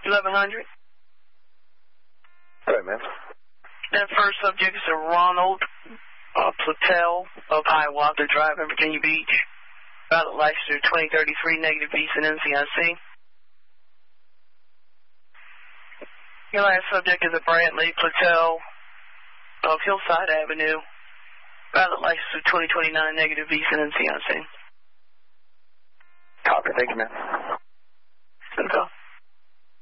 1100. All right, man. That first subject is a Ronald Platel of Hiawatha Drive in Virginia Beach. Valid license 2033, negative visa in NCIC. Your last subject is a Brantley Platel of Hillside Avenue. Valid license 2029, negative visa in NCIC. Copy. Thank you, man. Good call.